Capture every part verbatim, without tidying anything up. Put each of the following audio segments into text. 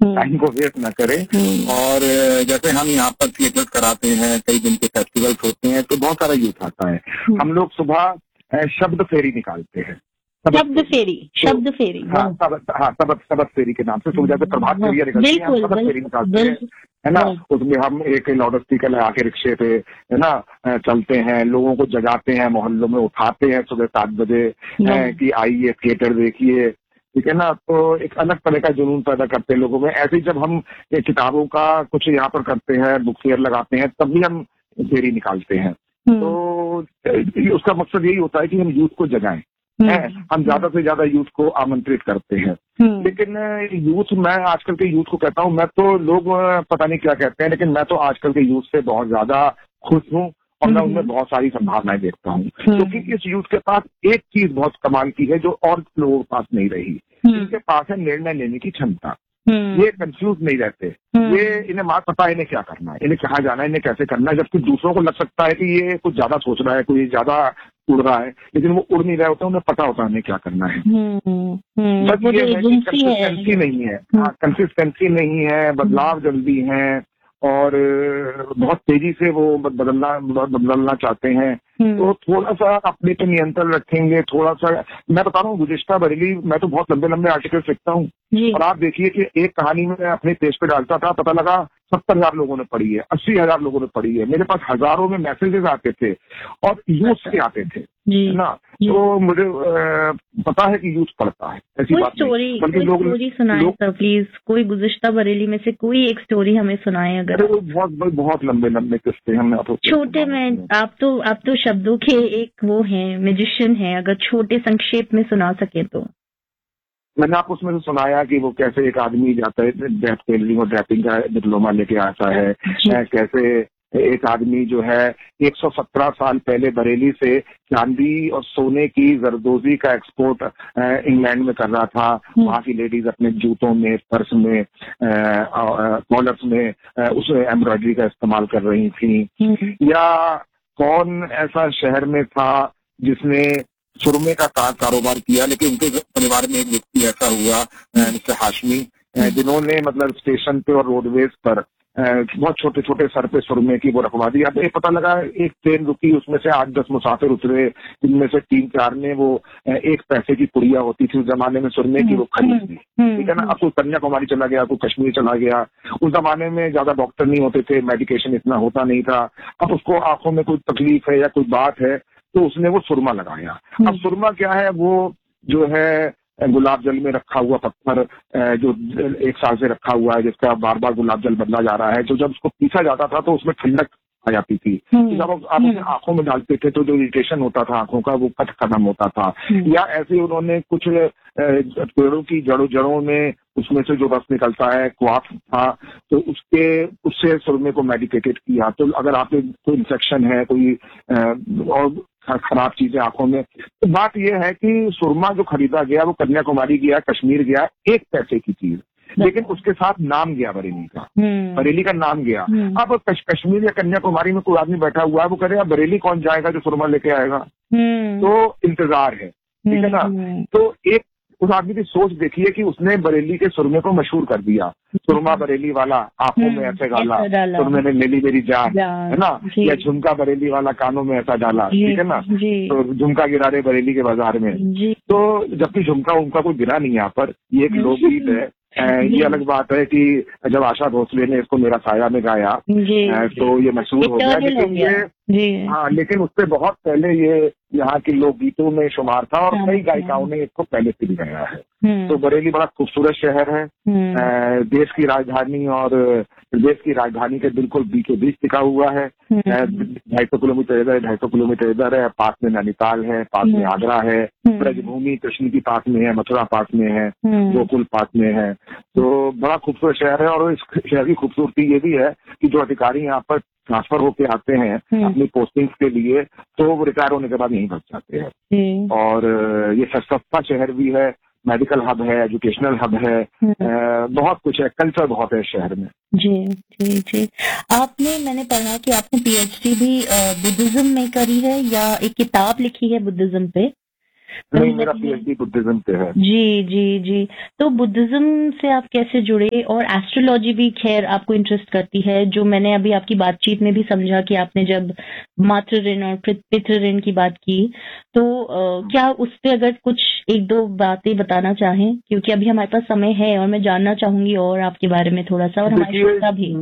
Time को waste ना करें। और जैसे हम यहाँ पर थिएटर कराते हैं, कई दिन के फेस्टिवल्स होते हैं, तो बहुत सारा यूथ आता है। हम लोग सुबह शब्द फेरी निकालते हैं। शब्द फेरी, शब्द फेरी, हाँ, सबक हाँ सबक सबक फेरी के नाम से सुविधा से प्रभात फेरियां निकलती है, हम सबक फेरी निकालते हैं, है ना। उसमें हम एक लाउड स्पीकर लगा के रिक्शे पे, है ना, चलते हैं, लोगों को जगाते हैं, मोहल्लों में उठाते हैं सुबह सात बजे कि आइए थिएटर देखिए, ठीक है ना। तो एक अलग तरह का जुनून पैदा करते हैं लोगों में। ऐसे ही जब हम किताबों का कुछ यहाँ पर करते हैं, बुक फेयर लगाते हैं, तब भी हम फेरी निकालते हैं। तो उसका मकसद यही होता है कि हम यूथ को जगाएं, है, हम ज्यादा से ज्यादा यूथ को आमंत्रित करते हैं। लेकिन यूथ, मैं आजकल के यूथ को कहता हूँ, मैं तो, लोग पता नहीं क्या कहते हैं, लेकिन मैं तो आजकल के यूथ से बहुत ज्यादा खुश हूँ और मैं उनमें बहुत सारी संभावनाएं देखता हूँ, क्योंकि इस यूथ के पास एक चीज बहुत कमाल की है जो और लोगों के पास नहीं रही। इनके पास है निर्णय लेने की क्षमता। ये कंफ्यूज नहीं रहते, ये इन्हें मार पता है इन्हें क्या करना है, इन्हें कहाँ जाना है, इन्हें कैसे करना है। जबकि दूसरों को लग सकता है कि ये कुछ ज्यादा सोच रहा है, कोई ज्यादा उड़ रहा है, लेकिन वो उड़ नहीं रहे होते, उन्हें पता होता है हमें क्या करना है। बस ये है कि कंसिस्टेंसी नहीं है, हाँ कंसिस्टेंसी नहीं है, बदलाव जल्दी है और बहुत तेजी से वो बदलना बदलना चाहते हैं। तो थोड़ा सा अपने पे नियंत्रण रखेंगे, थोड़ा सा। मैं बता रहा हूँ, गुज़िश्ता बरेली मैं तो बहुत लंबे लंबे आर्टिकल लिखता हूँ और आप देखिए कि एक कहानी में अपने पेज पे डालता था, पता लगा सत्तर हजार लोगों ने पढ़ी है, अस्सी हजार लोगों ने पढ़ी है। मेरे पास हजारों में मैसेजेस आते थे और यूथ से आते थे, है ना। तो मुझे आ, पता है कि यूथ पढ़ता है, ऐसी बात स्टोरी, कोई लोग स्टोरी सुनाए लोग, सर प्लीज, कोई गुज़िश्ता बरेली में से कोई एक स्टोरी हमें सुनाए अगर। बहुत बहुत लंबे लंबे किस्से हम छोटे में, आप तो आप तो शब्दों के एक वो हैं, म्यूजिशियन हैं, अगर छोटे संक्षेप में सुना सके तो। मैंने आपको उसमें से सुनाया कि वो कैसे एक आदमी जाता है ड्रेप टेलरिंग और ड्रेपिंग का डिप्लोमा लेके आता है, कैसे एक आदमी जो है एक सौ सत्रह साल पहले बरेली से चांदी और सोने की जरदोजी का एक्सपोर्ट इंग्लैंड में कर रहा था। वहाँ की लेडीज अपने जूतों में, पर्स में, कॉलर्स में उस एम्ब्रॉयडरी का इस्तेमाल कर रही थी। या कौन ऐसा शहर में था जिसने सुरमे का कारोबार किया, लेकिन उनके परिवार में एक व्यक्ति ऐसा हुआ, मिस्टर हाशमी, जिन्होंने मतलब स्टेशन पे और रोडवेज पर बहुत छोटे छोटे सर पे सुरमे की वो रखवा दी। अब ये पता लगा एक ट्रेन रुकी, उसमें से आठ दस मुसाफिर उतरे, जिनमें से तीन चार ने वो एक पैसे की पुड़िया होती थी उस जमाने में सुरमे की, वो खरीद ली, ठीक है ना। अब कोई कन्याकुमारी चला गया, कोई कश्मीर चला गया। उस जमाने में ज्यादा डॉक्टर नहीं होते थे, मेडिकेशन इतना होता नहीं था। अब उसको आंखों में कोई तकलीफ है या कोई बात है तो उसने वो सुरमा लगाया। अब सुरमा क्या है, वो जो है गुलाब जल में रखा हुआ पत्थर जो एक साल से रखा हुआ है, जिसका बार बार गुलाब जल बदला जा रहा है। तो जब उसको पीसा जाता था तो उसमें ठंडक आ जाती थी। जब आप उसे आंखों में डालते थे तो जो इरिटेशन होता था आंखों का, वो कट खत्म होता था। या ऐसे उन्होंने कुछ पेड़ों की जड़ों जड़ों में उसमें से जो रस निकलता है, क्वाफ था, तो उसके उससे सुरमे को मेडिकेटेड किया। तो अगर आप कोई इन्फेक्शन है, कोई और खराब चीजें आंखों में, तो बात यह है कि सुरमा जो खरीदा गया वो कन्याकुमारी गया, कश्मीर गया, एक पैसे की चीज, लेकिन उसके साथ नाम गया बरेली का, बरेली का नाम गया। अब कश्मीर या कन्याकुमारी में कोई आदमी बैठा हुआ है, वो कह रहे बरेली कौन जाएगा जो सुरमा लेके आएगा, तो इंतजार है, ठीक है ना। तो एक उस आदमी की सोच देखिए कि उसने बरेली के सुरमे को मशहूर कर दिया। सुरमा बरेली वाला, आंखों में ऐसे डाला, सुरमे ने ले ली मेरी जान, है ना। या झुमका बरेली वाला, कानों में ऐसा डाला, ठीक है ना। तो झुमका गिरा रहे बरेली के बाजार में, तो जबकि झुमका उनका कोई गिरा नहीं यहाँ पर, ये एक लोकगीत है। ये अलग बात है कि जब आशा भोसले ने इसको मेरा साया में गाया तो ये मशहूर हो गया, लेकिन ये हाँ लेकिन उससे बहुत पहले ये यहाँ के लोकगीतों में शुमार था और कई गायिकाओं ने इसको पहले से भी गाया है। तो बरेली बड़ा खूबसूरत शहर है, देश की राजधानी और प्रदेश की राजधानी के बिल्कुल बीचों बीच टिका हुआ है। ढाई सौ किलोमीटर इधर है, ढाई सौ किलोमीटर इधर है, पास में नैनीताल है, पास में आगरा है, ब्रजभूमि कृष्ण की पास में है, मथुरा पास में है, गोकुल पास में है। तो बड़ा खूबसूरत शहर है और इस शहर की खूबसूरती ये भी है कि जो अधिकारी यहाँ पर ट्रांसफर होके आते हैं अपनी पोस्टिंग्स के लिए, तो वो रिटायर होने के बाद यहीं बच जाते हैं। और ये सस्ता शहर भी है, मेडिकल हब है, एजुकेशनल हब है, आ, बहुत कुछ है, कल्चर बहुत है शहर में। जी जी जी। आपने, मैंने पढ़ा कि आपने पीएचडी भी बुद्धिज्म में करी है या एक किताब लिखी है बुद्धिज्म पे, नहीं, मेरा पीएचडी बुद्धिज्म पे है। जी जी जी। तो बुद्धिज्म से आप कैसे जुड़े? और एस्ट्रोलॉजी भी खैर आपको इंटरेस्ट करती है, जो मैंने अभी आपकी बातचीत में भी समझा कि आपने जब मातृ ऋण और पितृ ऋण की बात की, तो आ, क्या उस पे अगर कुछ एक दो बातें बताना चाहें, क्योंकि अभी हमारे पास समय है और मैं जानना चाहूंगी और आपके बारे में थोड़ा सा, और हमारे श्रोता भी।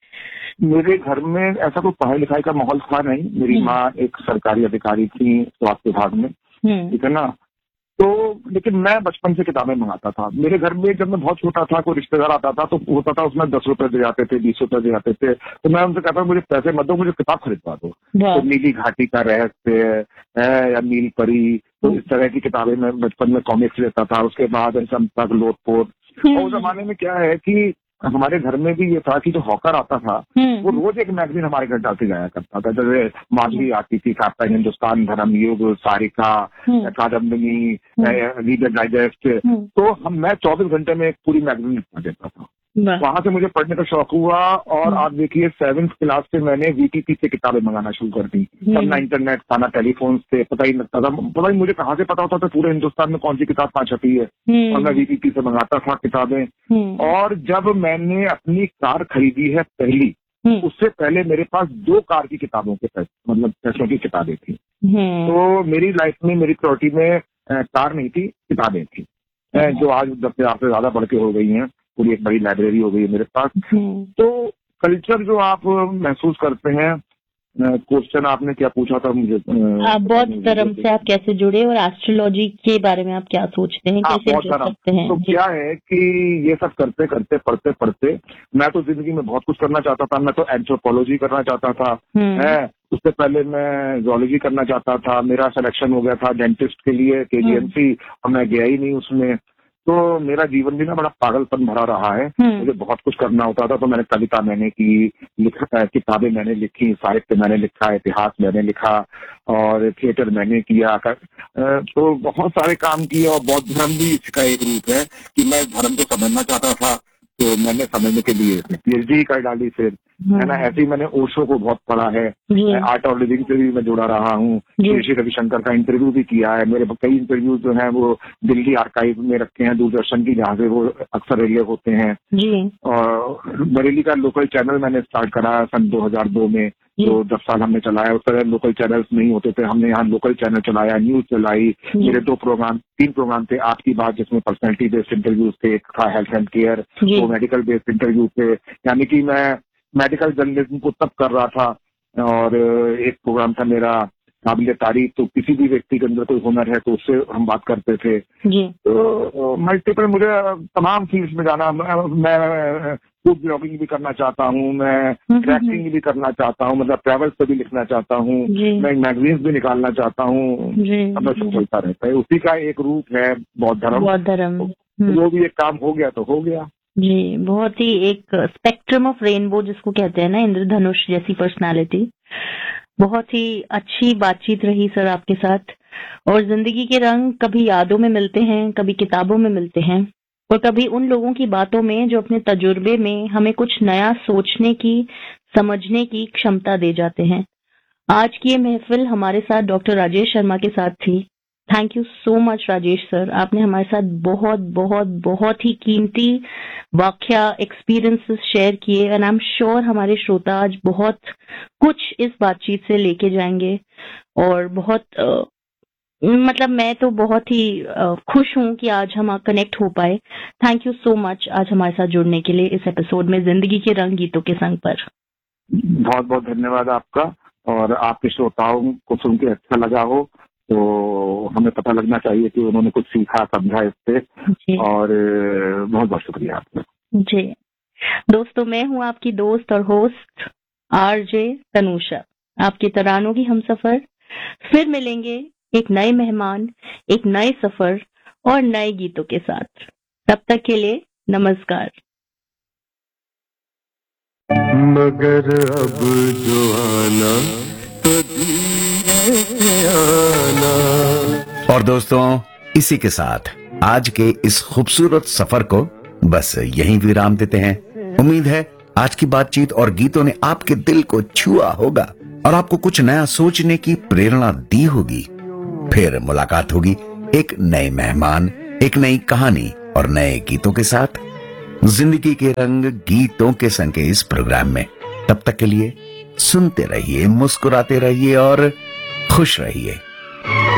मेरे घर में ऐसा कोई पढ़ाई लिखाई का माहौल था नहीं। मेरी माँ एक सरकारी अधिकारी थी स्वास्थ्य विभाग में, ठीक है ना। तो लेकिन मैं बचपन से किताबें मंगाता था। मेरे घर में जब मैं बहुत छोटा था, कोई रिश्तेदार आता था तो होता था उसमें दस रुपए दे जाते थे, बीस रुपए दे जाते थे, तो मैं उनसे कहता मुझे पैसे मत दो, मुझे किताब खरीदवा दो। तो नीली घाटी का रहस्य है या नील परी, तो इस तरह की किताबें मैं बचपन में कॉमिक्स लेता था। उसके बाद तक लोटपोट। और उस जमाने में क्या है कि हमारे घर में भी ये था कि जो हॉकर आता था वो रोज एक मैगजीन हमारे घर डाल के जाया करता था। जैसे माधवी आती थी, captain Hindustan, Dharmayug, Sarika, Kadambini, reader digest. तो हम मैं चौबीस घंटे में एक पूरी मैगजीन लिखवा देता था। वहां से मुझे पढ़ने का शौक हुआ और आप देखिए सेवेंथ क्लास से मैंने वीटीपी से किताबें मंगाना शुरू कर दी। तब ना इंटरनेट था ना टेलीफोन से, पता ही नहीं लगता था, पता ही मुझे कहाँ से पता होता था पूरे हिंदुस्तान में कौन सी किताब कहाँ छपी है। और मैं वीटीपी से मंगाता था किताबें। और जब मैंने अपनी कार खरीदी है पहली, उससे पहले मेरे पास दो कार की किताबों के पैसे, मतलब पैसों की किताबें थी। तो मेरी लाइफ में मेरी प्रायोरिटी में कार नहीं थी, किताबें थी, जो आज दस हजार से ज्यादा बढ़ के हो गई हैं। पूरी एक बड़ी लाइब्रेरी हो गई है मेरे पास। तो कल्चर जो आप महसूस करते हैं, क्वेश्चन आपने क्या पूछा था मुझे? आप बौद्ध धर्म से आप कैसे जुड़े और एस्ट्रोलॉजी के बारे में आप क्या सोचते हैं, कैसे जुड़ सकते हैं? तो क्या है कि ये सब करते करते पढ़ते पढ़ते मैं तो जिंदगी में बहुत कुछ करना चाहता था। मैं तो एंथ्रोपोलॉजी करना चाहता था, है उससे पहले मैं जूलॉजी करना चाहता था। मेरा सिलेक्शन हो गया था डेंटिस्ट के लिए केजीएमसी, और मैं गया ही नहीं उसमें। तो मेरा जीवन भी ना बड़ा पागलपन भरा रहा है। मुझे बहुत कुछ करना होता था। तो मैंने कविता मैंने की, किताबें मैंने लिखी, साहित्य मैंने लिखा, इतिहास मैंने लिखा, और थिएटर मैंने किया। तो बहुत सारे काम किए। और बौद्ध धर्म भी इसका एक रूप है कि मैं धर्म को समझना चाहता था, तो मैंने समझने के लिए पीएचडी कर डाली फिर, है ना। ऐसे ही मैंने ओशो को बहुत पढ़ा है। आर्ट ऑफ लिविंग से भी मैं जुड़ा रहा हूँ। श्री रविशंकर का इंटरव्यू भी किया है। मेरे कई इंटरव्यू जो हैं वो दिल्ली आर्काइव में रखे हैं दूरदर्शन की, जहाँ से वो अक्सर रिले होते हैं। और बरेली का लोकल चैनल मैंने स्टार्ट करा सन दो हजार दो में, जो दस साल हमने चलाया। उस तरह लोकल चैनल्स नहीं होते थे, हमने यहाँ लोकल चैनल चलाया, न्यूज चलाई। मेरे दो प्रोग्राम, तीन प्रोग्राम थे। आपकी बात जिसमें पर्सनैलिटी बेस्ड इंटरव्यूज थे, एक था हेल्थ एंड केयर, वो मेडिकल बेस्ड इंटरव्यू थे। यानी कि मैं मेडिकल जर्नलिज्म को तब कर रहा था। और एक प्रोग्राम था मेरा काबिल तारीफ, तो किसी भी व्यक्ति के अंदर कोई हुनर है तो उससे हम बात करते थे। तो मल्टीपल मुझे तमाम फील्ड्स में जाना, मैं फूड ब्लॉगिंग भी करना चाहता हूँ, मैं ट्रैकिंग भी करना चाहता हूँ, मतलब ट्रैवल्स पे भी लिखना चाहता हूँ, मैं मैगजीन्स भी निकालना चाहता हूँ। अब सब चलता रहता है। उसी का एक रूप है बौद्ध धर्म। बौद्ध धर्म वो भी एक काम हो गया तो हो गया जी। बहुत ही एक स्पेक्ट्रम ऑफ रेनबो जिसको कहते हैं ना, इंद्रधनुष जैसी पर्सनालिटी। बहुत ही अच्छी बातचीत रही सर आपके साथ। और जिंदगी के रंग कभी यादों में मिलते हैं, कभी किताबों में मिलते हैं, और कभी उन लोगों की बातों में जो अपने तजुर्बे में हमें कुछ नया सोचने की, समझने की क्षमता दे जाते हैं। आज की ये महफिल हमारे साथ डॉक्टर राजेश शर्मा के साथ थी। Thank you so much Rajesh sir, आपने हमारे साथ बहुत बहुत बहुत ही कीमती वाकया, एक्सपीरियंसेस शेयर किए। एंड आई एम श्योर हमारे श्रोता आज बहुत कुछ इस बातचीत से लेके जाएंगे। और बहुत आ, मतलब मैं तो बहुत ही आ, खुश हूं कि आज हम कनेक्ट हो पाए। थैंक यू सो मच आज हमारे साथ जुड़ने के लिए इस एपिसोड में जिंदगी के रंग गीतों के संग पर। बहुत बहुत धन्यवाद आपका। और आपके श्रोताओं को सुन के अच्छा लगा हो तो हमें पता लगना चाहिए कि उन्होंने कुछ सीखा, समझा इससे। और बहुत बहुत शुक्रिया आपका जी। दोस्तों, मैं हूं आपकी दोस्त और होस्ट आरजे तनुषा, आपकी तरानों की हमसफर। फिर मिलेंगे एक नए मेहमान, एक नए सफर और नए गीतों के साथ। तब तक के लिए नमस्कार। मगर अब जो आना तो धीरे आना। और दोस्तों, इसी के साथ आज के इस खूबसूरत सफर को बस यहीं विराम देते हैं। उम्मीद है आज की बातचीत और गीतों ने आपके दिल को छुआ होगा और आपको कुछ नया सोचने की प्रेरणा दी होगी। फिर मुलाकात होगी एक नए मेहमान, एक नई कहानी और नए गीतों के साथ जिंदगी के रंग गीतों के संग के इस प्रोग्राम में। तब तक के लिए सुनते रहिए, मुस्कुराते रहिए और खुश रहिए।